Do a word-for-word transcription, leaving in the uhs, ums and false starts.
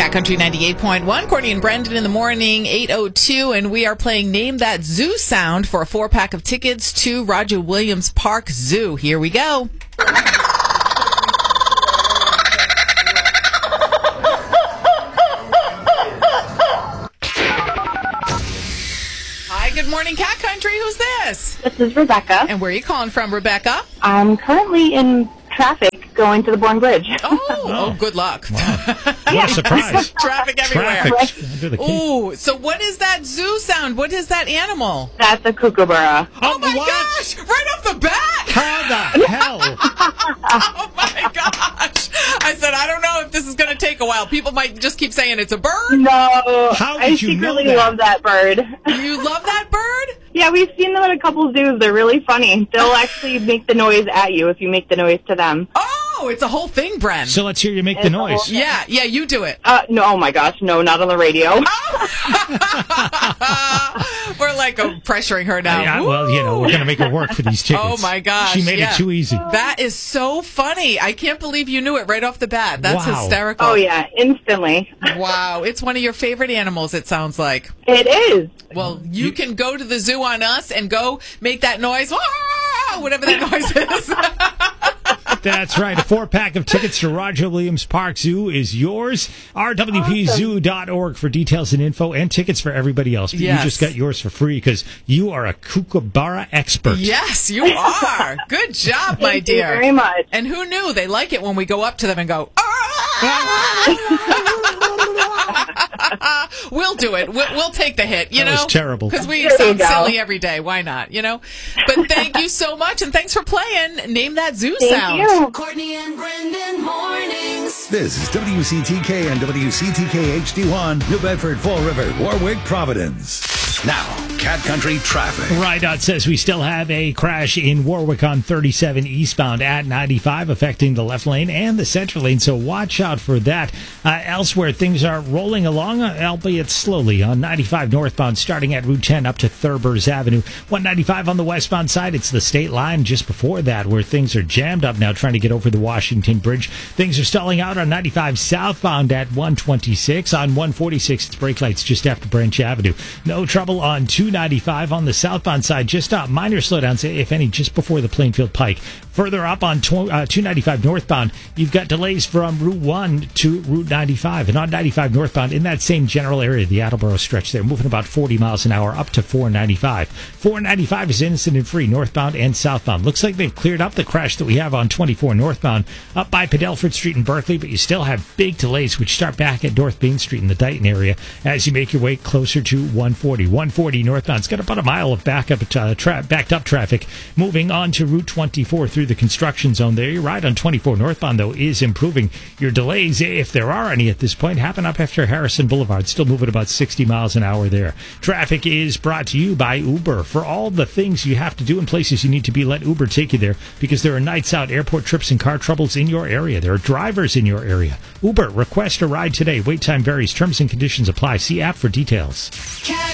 Cat Country ninety-eight point one. Courtney and Brendan in the morning, eight oh two, and we are playing Name That Zoo Sound for a four-pack of tickets to Roger Williams Park Zoo. Here we go. Hi, good morning, Cat Country. Who's this? This is Rebecca. And where are you calling from, Rebecca? I'm currently in traffic going to the Bourne Bridge. Oh, oh good luck. Wow. What a surprise. Traffic everywhere. Traffic. Under the key. Ooh, so what is that zoo sound? What is that animal? That's a kookaburra. Oh, my what? gosh! Right off the bat! How the hell? Oh, my gosh! I said, I don't know if this is going to take a while. People might just keep saying it's a bird. No, How I did you know secretly that? love that bird. You love that bird? Yeah, we've seen them at a couple zoos. They're really funny. They'll actually make the noise at you if you make the noise to them. Oh, it's a whole thing, Bren. So let's hear you make the It's a whole noise. thing. Yeah, yeah, you do it. Uh, no, oh my gosh, no, not on the radio. We're like oh, pressuring her now. Yeah, well, you know, we're going to make her work for these tickets. Oh, my gosh. She made yeah. it too easy. That is so funny. I can't believe you knew it right off the bat. That's Wow. hysterical. Oh, yeah, instantly. Wow. It's one of your favorite animals, it sounds like. It is. Well, you can go to the zoo on us and go make that noise, ah, whatever that noise is. That's right. A four-pack of tickets to Roger Williams Park Zoo is yours. R W P zoo dot org for details and info and tickets for everybody else. But Yes. you just got yours for free because you are a kookaburra expert. Yes, you are. Good job, my Thank you dear. very much. And who knew? They like it when we go up to them and go, ah! We'll do it. We'll, we'll take the hit, you That know? was terrible. Because we There you sound go. silly every day. Why not, you know? But thank you so much, and thanks for playing Name That Zoo Thank Sound. you. Courtney and Brendan mornings. This is W C T K and W C T K H D one, New Bedford, Fall River, Warwick, Providence. Now, Cat Country traffic. RideOut says we still have a crash in Warwick on thirty-seven eastbound at ninety-five, affecting the left lane and the center lane, so watch out for that. Uh, elsewhere, things are rolling along, uh, albeit slowly, on ninety-five northbound, starting at Route ten up to Thurbers Avenue. one ninety-five on the westbound side, it's the state line just before that, where things are jammed up now, trying to get over the Washington Bridge. Things are stalling out on ninety-five southbound at one twenty-six. On one forty-six, it's brake lights just after Branch Avenue. No trouble on two ninety-five on the southbound side, just uh, minor slowdowns, if any, just before the Plainfield Pike. Further up on tw- uh, two ninety-five northbound, you've got delays from Route one to Route ninety-five. And on ninety-five northbound, in that same general area, the Attleboro stretch there, moving about forty miles an hour up to four ninety-five. four ninety-five is incident-free, northbound and southbound. Looks like they've cleared up the crash that we have on twenty-four northbound up by Padelford Street in Berkeley, but you still have big delays, which start back at North Main Street in the Dighton area as you make your way closer to one forty. one forty northbound, it's got about a mile of backup, uh, tra- backed up traffic. Moving on to Route twenty-four through the construction zone there. Your ride on twenty-four northbound, though, is improving. Your delays, if there are any at this point, happen up after Harrison Boulevard. Still moving about sixty miles an hour there. Traffic is brought to you by Uber. For all the things you have to do in places you need to be, let Uber take you there, because there are nights out, airport trips, and car troubles in your area. There are drivers in your area. Uber, request a ride today. Wait time varies. Terms and conditions apply. See app for details. Cat